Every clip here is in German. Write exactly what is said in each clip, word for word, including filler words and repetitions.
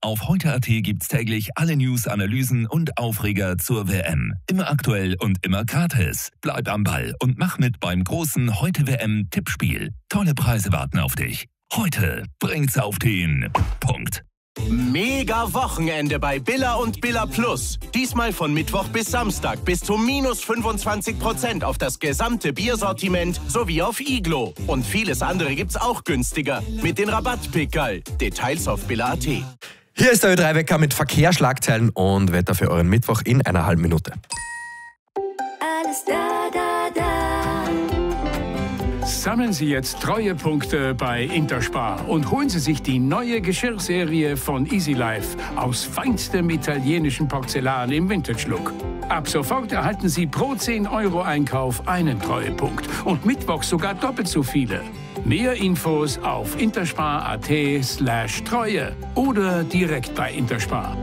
Auf heute Punkt a t gibt's täglich alle News, Analysen und Aufreger zur W M. Immer aktuell und immer gratis. Bleib am Ball und mach mit beim großen Heute-W M-Tippspiel. Tolle Preise warten auf dich. Heute bringt's auf den Punkt. Mega Wochenende bei Billa und Billa Plus. Diesmal von Mittwoch bis Samstag bis zu minus fünfundzwanzig Prozent auf das gesamte Biersortiment sowie auf Iglo. Und vieles andere gibt's auch günstiger mit den Rabattpickerl. Details auf Billa Punkt a t. Hier ist der Ö drei Wecker mit Verkehr, Schlagzeilen und Wetter für euren Mittwoch in einer halben Minute. Alles da, da, da. Sammeln Sie jetzt Treuepunkte bei Interspar und holen Sie sich die neue Geschirrserie von Easy Life aus feinstem italienischen Porzellan im Vintage-Look. Ab sofort erhalten Sie pro zehn Euro Einkauf einen Treuepunkt und mittwochs sogar doppelt so viele. Mehr Infos auf interspar.at slash Treue oder direkt bei Interspar.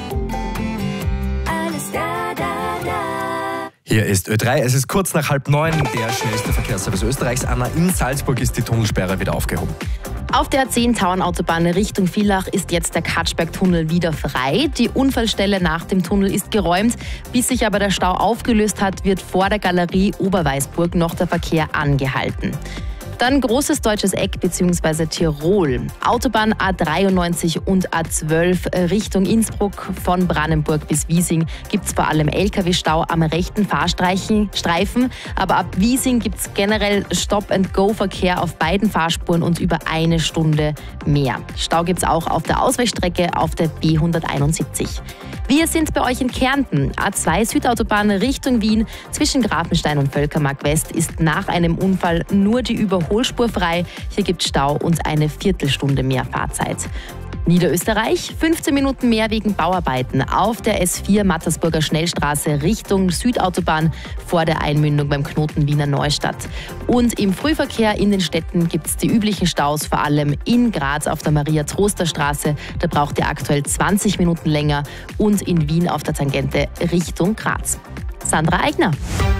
Alles da, da, da. Hier ist Ö drei, es ist kurz nach halb neun, der schnellste Verkehrsservice Österreichs. Anna, in Salzburg ist die Tunnelsperre wieder aufgehoben. Auf der A zehn Tauernautobahn Richtung Villach ist jetzt der Katschberg-Tunnel wieder frei. Die Unfallstelle nach dem Tunnel ist geräumt. Bis sich aber der Stau aufgelöst hat, wird vor der Galerie Oberweißburg noch der Verkehr angehalten. Dann großes deutsches Eck bzw. Tirol. Autobahn A dreiundneunzig und A zwölf Richtung Innsbruck von Brannenburg bis Wiesing gibt es vor allem L K W-Stau am rechten Fahrstreifen. Aber ab Wiesing gibt es generell Stop-and-Go-Verkehr auf beiden Fahrspuren und über eine Stunde mehr. Stau gibt es auch auf der Ausweichstrecke auf der B hunderteinundsiebzig. Wir sind bei euch in Kärnten. A zwei Südautobahn Richtung Wien zwischen Grafenstein und Völkermark West ist nach einem Unfall nur die Überholspur frei. Hier gibt es Stau und eine Viertelstunde mehr Fahrzeit. Niederösterreich, fünfzehn Minuten mehr wegen Bauarbeiten auf der S vier Mattersburger Schnellstraße Richtung Südautobahn vor der Einmündung beim Knoten Wiener Neustadt. Und im Frühverkehr in den Städten gibt es die üblichen Staus, vor allem in Graz auf der Maria-Troster-Straße. Da braucht ihr aktuell zwanzig Minuten länger und in Wien auf der Tangente Richtung Graz. Sandra Eigner.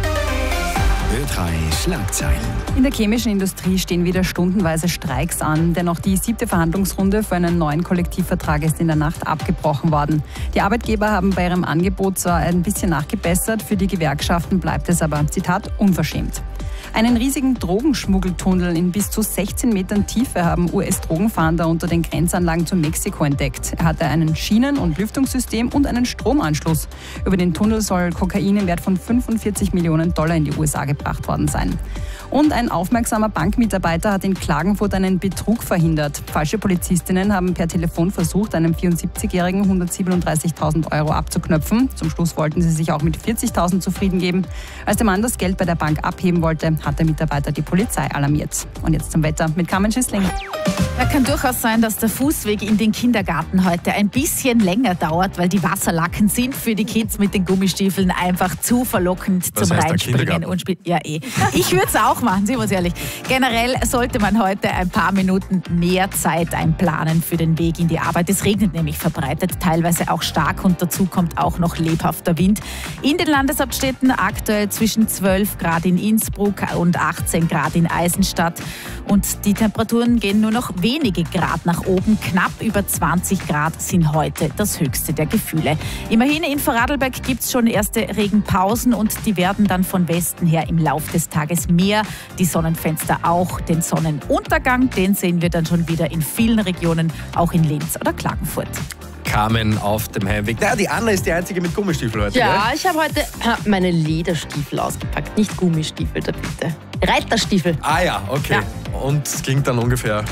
Ö drei Schlagzeilen. In der chemischen Industrie stehen wieder stundenweise Streiks an, denn auch die siebte Verhandlungsrunde für einen neuen Kollektivvertrag ist in der Nacht abgebrochen worden. Die Arbeitgeber haben bei ihrem Angebot zwar ein bisschen nachgebessert, für die Gewerkschaften bleibt es aber, Zitat, unverschämt. Einen riesigen Drogenschmuggeltunnel in bis zu sechzehn Metern Tiefe haben U S-Drogenfahnder unter den Grenzanlagen zu Mexiko entdeckt. Er hatte einen Schienen- und Lüftungssystem und einen Stromanschluss. Über den Tunnel soll Kokain im Wert von fünfundvierzig Millionen Dollar in die U S A gebracht worden sein. Und ein aufmerksamer Bankmitarbeiter hat in Klagenfurt einen Betrug verhindert. Falsche Polizistinnen haben per Telefon versucht, einem vierundsiebzigjährigen hundertsiebenunddreißigtausend Euro abzuknöpfen. Zum Schluss wollten sie sich auch mit vierzigtausend zufrieden geben. Als der Mann das Geld bei der Bank abheben wollte, hat der Mitarbeiter die Polizei alarmiert. Und jetzt zum Wetter mit Carmen Schissling. Ja, kann durchaus sein, dass der Fußweg in den Kindergarten heute ein bisschen länger dauert, weil die Wasserlacken sind für die Kids mit den Gummistiefeln einfach zu verlockend Was zum heißt Reinspringen und Spielen. Ja, eh. Ich würde es auch machen, sind wir uns ehrlich. Generell sollte man heute ein paar Minuten mehr Zeit einplanen für den Weg in die Arbeit. Es regnet nämlich verbreitet, teilweise auch stark und dazu kommt auch noch lebhafter Wind. In den Landeshauptstädten aktuell zwischen zwölf Grad in Innsbruck und achtzehn Grad in Eisenstadt. Und die Temperaturen gehen nur noch wenige Grad nach oben. Knapp über zwanzig Grad sind heute das höchste der Gefühle. Immerhin in Vorarlberg gibt es schon erste Regenpausen und die werden dann von Westen her im Laufe des Tages mehr. Die Sonnenfenster auch. Den Sonnenuntergang, den sehen wir dann schon wieder in vielen Regionen, auch in Linz oder Klagenfurt. Carmen auf dem Heimweg. Na, die Anna ist die Einzige mit Gummistiefel heute, Ja, gell? ich habe heute meine Lederstiefel ausgepackt, nicht Gummistiefel, da bitte. Reiterstiefel. Ah ja, okay. Ja. Und es klingt dann ungefähr...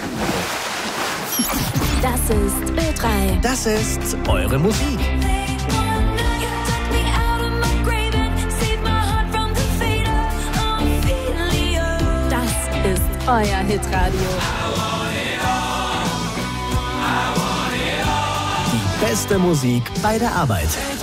Das ist Ö drei. Das ist eure Musik. Das ist euer Hitradio. Die beste Musik bei der Arbeit.